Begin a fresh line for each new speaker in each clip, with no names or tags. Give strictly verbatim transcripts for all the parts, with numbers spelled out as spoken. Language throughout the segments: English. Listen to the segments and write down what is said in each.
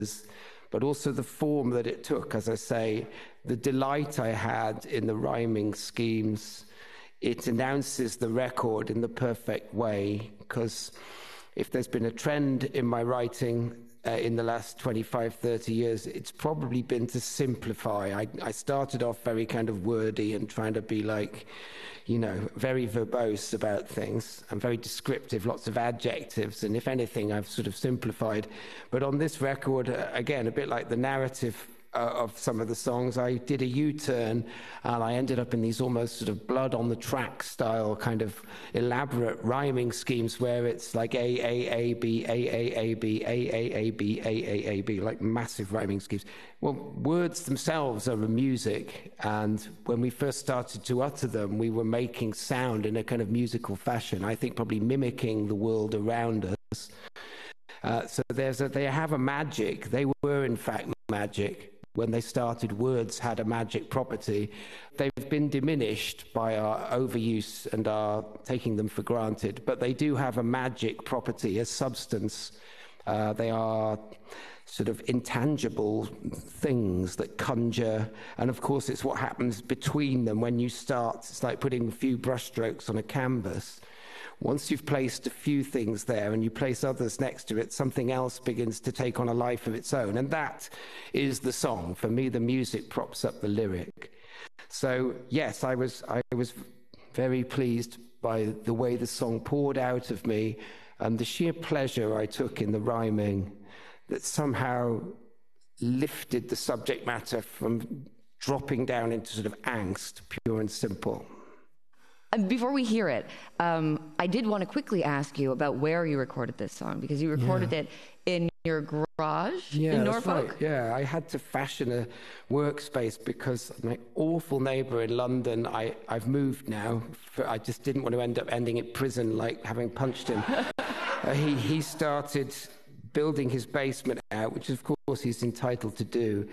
but also the form that it took. As I say, the delight I had in the rhyming schemes, it announces the record in the perfect way, because if there's been a trend in my writing uh, in the last twenty-five, thirty years, it's probably been to simplify. I, I started off very kind of wordy and trying to be like, you know, very verbose about things and very descriptive, lots of adjectives. And if anything, I've sort of simplified. But on this record, uh, again, a bit like the narrative Uh, of some of the songs, I did a U-turn and I ended up in these almost sort of blood on the track style kind of elaborate rhyming schemes where it's like A, A, A, B, A, A, A, B, A, A, A, B, A, A, A, B, like massive rhyming schemes. Well, words themselves are a music, and when we first started to utter them, we were making sound in a kind of musical fashion, I think probably mimicking the world around us. Uh, so there's a, they have a magic. They were, in fact, magic. When they started, words had a magic property. They've been diminished by our overuse and our taking them for granted, but they do have a magic property, a substance. Uh, they are sort of intangible things that conjure, and of course it's what happens between them when you start. It's like putting a few brushstrokes on a canvas. Once you've placed a few things there and you place others next to it, something else begins to take on a life of its own. And that is the song. For me, the music props up the lyric. So, yes, I was, I was very pleased by the way the song poured out of me and the sheer pleasure I took in the rhyming that somehow lifted the subject matter from dropping down into sort of angst, pure and simple.
And before we hear it, um, I did want to quickly ask you about where you recorded this song, because you recorded yeah. it in your garage
yeah,
in
Norfolk.
Norfolk.
Right. Yeah, I had to fashion a workspace because my awful neighbour in London, I, I've moved now. For, I just didn't want to end up ending in prison, like having punched him. uh, he, he started building his basement out, which of course he's entitled to do.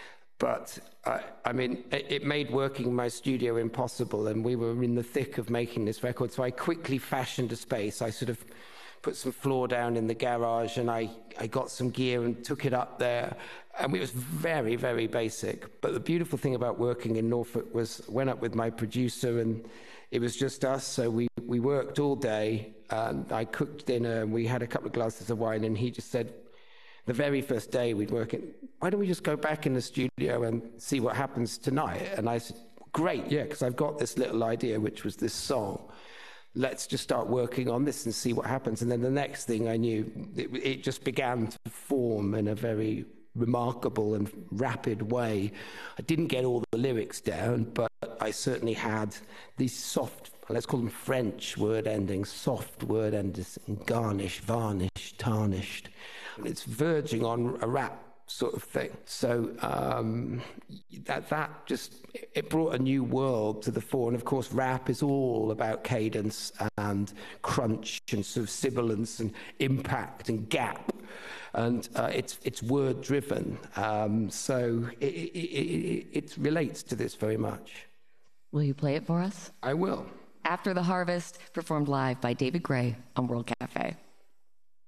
But, uh, I mean, it, it made working in my studio impossible, and we were in the thick of making this record, so I quickly fashioned a space. I sort of put some floor down in the garage, and I, I got some gear and took it up there, and it was very, very basic. But the beautiful thing about working in Norfolk was I went up with my producer, and it was just us, so we, we worked all day, and I cooked dinner, and we had a couple of glasses of wine, and he just said, the very first day we'd work in, why don't we just go back in the studio and see what happens tonight? And I said, great, yeah, because I've got this little idea, which was this song. Let's just start working on this and see what happens. And then the next thing I knew, it, it just began to form in a very remarkable and rapid way. I didn't get all the lyrics down, but I certainly had these soft, let's call them French word endings, soft word endings, garnish, varnish, tarnished. It's verging on a rap sort of thing. So um, that that just, it brought a new world to the fore. And of course, rap is all about cadence and crunch and sort of sibilance and impact and gap. And uh, it's it's word driven. Um, so it, it, it, it relates to this very much.
Will you play it for us?
I will.
After the Harvest, performed live by David Gray on World Cafe.